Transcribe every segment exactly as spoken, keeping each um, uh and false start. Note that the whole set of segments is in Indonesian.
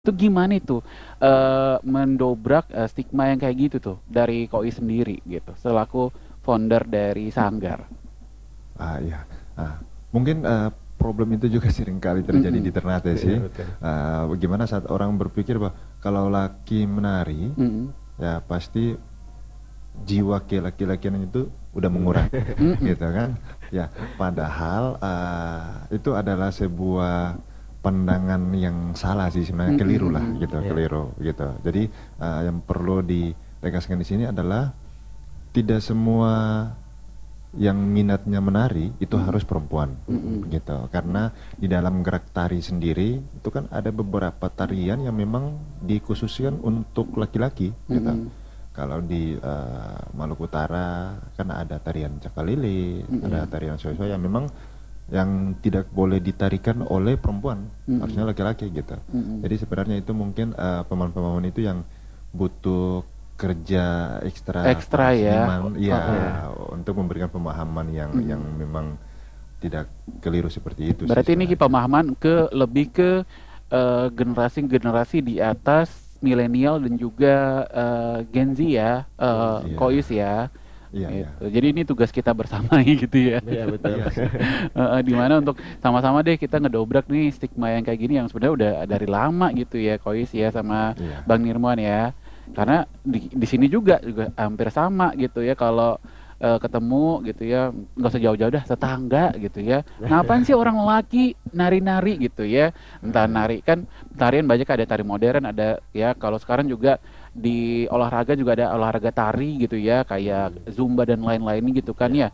Itu gimana itu, eee, mendobrak, eee, stigma yang kayak gitu tuh dari Koi sendiri gitu, selaku founder dari Sanggar? Ah, iya. Ah, mungkin, eee, problem itu juga sering kali terjadi di Mhm. Ternate Iya, sih, betul. eee, bagaimana saat orang berpikir bah kalau laki menari, Mhm. ya pasti jiwa ke laki-lakian itu udah menguras, Mhm. gitu kan. Ya, padahal, eee, itu adalah sebuah pandangan yang salah sih sebenarnya, Mhm keliru lah mhm. gitu, Iya. keliru gitu. Jadi, eee, yang perlu ditegaskan di sini adalah tidak semua yang minatnya menari itu Mhm. harus perempuan, Mhm. gitu. Karena di dalam gerak tari sendiri itu kan ada beberapa tarian yang memang dikhususkan untuk laki-laki, gitu. Mhm. Kalau di, eee, Maluku Utara kan ada tarian Cakalele, ada Mhm. tarian Soe-Soe yang memang yang tidak boleh ditarikan oleh perempuan, harusnya Mhm. laki-laki gitu. Mhm. Jadi sebenarnya itu mungkin, eee, pemahaman-pemahaman itu yang butuh kerja ekstra para Ekstra ya, seniman iya, heeh. untuk memberikan pemahaman yang yang Mhm. memang tidak keliru seperti itu sih Berarti ini ki sebenarnya. pemahaman ke lebih ke, eee, generasi-generasi di atas milenial dan juga, eee, Gen Z ya, eee, Iya. Kois ya, Iya iya. gitu. Jadi ini tugas kita bersama gitu ya. Iya, betul. Iya sih. Heeh, di mana untuk sama-sama deh kita ngedobrak nih stigma yang kayak gini yang sebenarnya udah dari lama gitu ya, Kois ya sama Iya. Bang Nirman ya. Karena di di sini juga juga hampir sama gitu ya kalau, eee, ketemu gitu ya, nggak usah jauh-jauh dah, tetangga gitu ya. "Ngapain sih orang laki nari-nari?" Gitu ya. Entah nari kan tarian banyak, ada tari modern, ada ya kalau sekarang juga di olahraga juga ada olahraga tari gitu ya, kayak Mhm. zumba dan lain-lainnya gitu kan Iya. ya,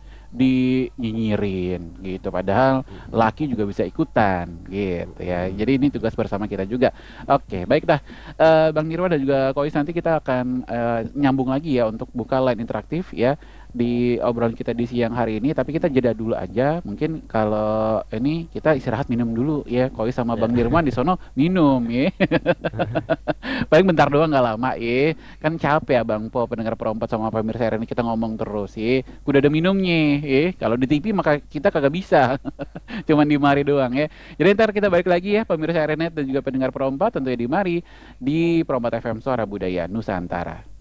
dinyinyirin gitu. Padahal Mhm. laki juga bisa ikutan gitu ya. Mhm. Jadi ini tugas bersama kita juga. Oke, baik dah, eee, Bang Nirman dan juga Kois nanti kita akan, eee, nyambung lagi ya untuk buka line interaktif ya di obrolan kita di siang hari ini, tapi kita jeda dulu aja. Mungkin kalau ini kita istirahat minum dulu ya, Kois sama Iya. Bang Nirman di sono minum ye. Paling bentar doang nggak lama ye, kan capek Abang Po, pendengar perompat sama pemirsa R N I kita ngomong terus ye, kudu ada minumnya ye. Kalau di T V maka kita kagak bisa, cuman di mari doang ya. Jadi entar kita balik lagi ya pemirsa R N Net dan juga pendengar perompat tentunya di mari, di Perompat F M Suara Budaya Nusantara.